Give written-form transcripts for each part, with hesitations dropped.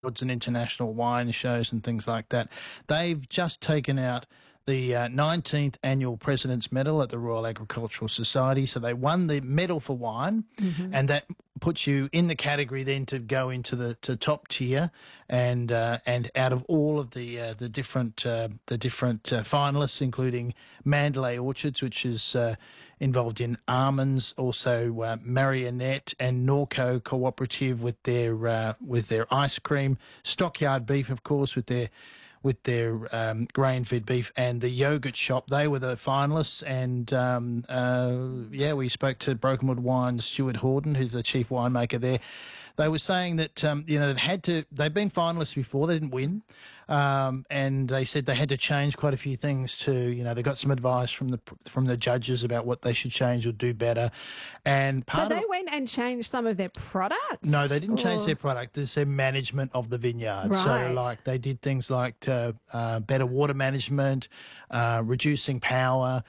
and international wine shows and things like that. They've just taken out the 19th annual President's Medal at the Royal Agricultural Society. So they won the medal for wine, and that puts you in the category then to go into the top tier. And out of all of the different finalists, including Mandalay Orchards, which is involved in almonds, also Marionette and Norco Cooperative with their ice cream, Stockyard Beef, of course, with their grain-fed beef, and the yogurt shop. They were the finalists, and we spoke to Brokenwood Wine's Stuart Horden, who's the chief winemaker there. They were saying that they've been finalists before, they didn't win, and they said they had to change quite a few things they got some advice from the judges about what they should change or do better. And so they went and changed some of their products? No, they didn't change their product. It's their management of the vineyard. Right. So, they did things like better water management, reducing power,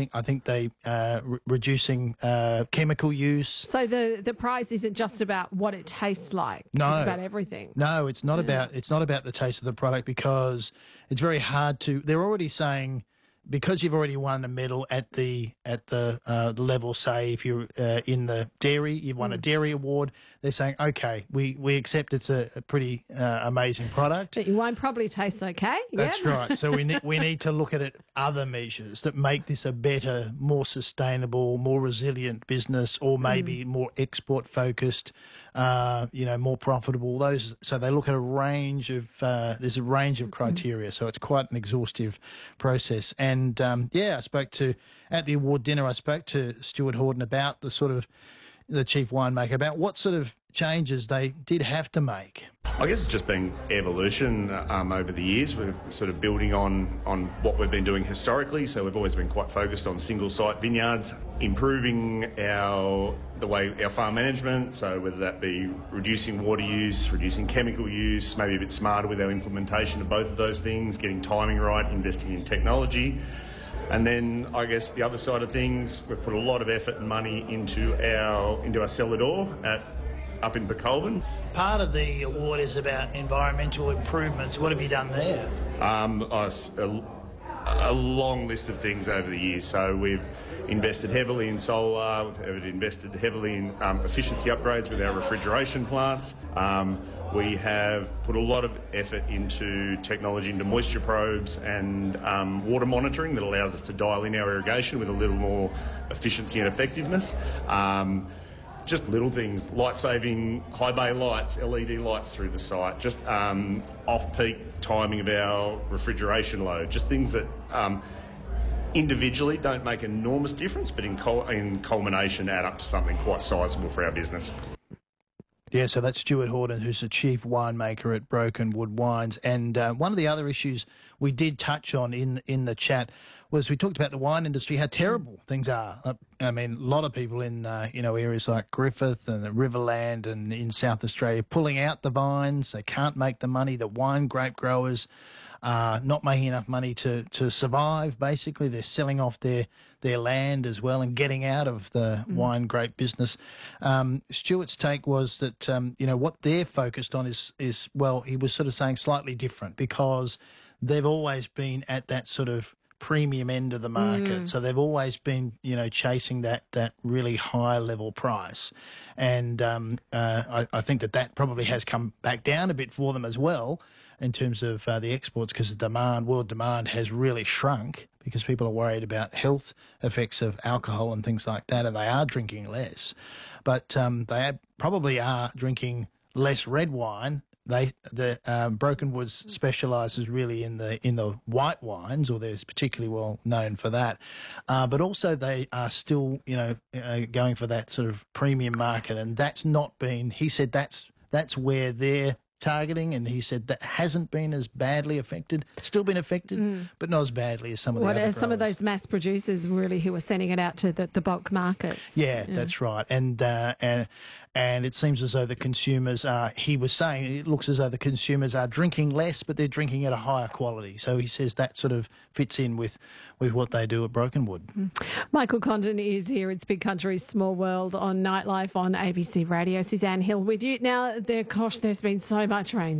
reducing chemical use. So the prize isn't just about what it tastes like. No, it's about everything. No, it's not about the taste of the product, because it's very hard to. They're already saying, because you've already won a medal at the level, say if you're in the dairy, you've won a dairy award. They're saying, okay, we accept it's a pretty amazing product. But your wine probably tastes okay. That's right. So we need to look at other measures that make this a better, more sustainable, more resilient business, or maybe more export focused, more profitable. So they look at there's a range of criteria. So it's quite an exhaustive process. And I spoke to, at the award dinner, I spoke to Stuart Horden about the chief winemaker, about what sort of changes they did have to make. I guess it's just been evolution over the years. We're sort of building on what we've been doing historically. So we've always been quite focused on single-site vineyards, improving the way our farm management, so whether that be reducing water use, reducing chemical use, maybe a bit smarter with our implementation of both of those things, getting timing right, investing in technology. And then I guess the other side of things, we've put a lot of effort and money into our cellar door up in Becolvin. Part of the award is about environmental improvements. What have you done there? A long list of things over the years. So we've invested heavily in solar, we've invested heavily in efficiency upgrades with our refrigeration plants. We have put a lot of effort into technology, into moisture probes and water monitoring that allows us to dial in our irrigation with a little more efficiency and effectiveness. Just little things, light-saving high bay lights, LED lights through the site, just off-peak timing of our refrigeration load, just things that individually don't make an enormous difference, but in culmination add up to something quite sizable for our business. Yeah, so that's Stuart Horden, who's the chief winemaker at Brokenwood Wines. And one of the other issues we did touch on in the chat was we talked about the wine industry, how terrible things are. I mean, a lot of people in areas like Griffith and Riverland and in South Australia pulling out the vines. They can't make the money. The wine grape growers are not making enough money to survive. Basically, they're selling off their land as well and getting out of the wine grape business. Stuart's take was that what they're focused on is he was sort of saying slightly different, because they've always been at that sort of premium end of the market. So they've always been, chasing that really high level price. And I think that probably has come back down a bit for them as well in terms of the exports, because the world demand has really shrunk because people are worried about health effects of alcohol and things like that, and they are drinking less. But they probably are drinking less red wine. Brokenwoods specialises really in the white wines, or they're particularly well known for that. But also they are still, going for that sort of premium market, and that's not been. He said that's where they're targeting, and he said that hasn't been as badly affected. Still been affected, but not as badly as some of the other growers. Some of those mass producers really who are sending it out to the bulk markets. Yeah, that's right. And it seems as though the consumers are, he was saying, it looks as though the consumers are drinking less, but they're drinking at a higher quality. So he says that sort of fits in with what they do at Brokenwood. Michael Condon is here. It's Big Country, Small World on Nightlife on ABC Radio. Suzanne Hill with you. Now, there's been so much rain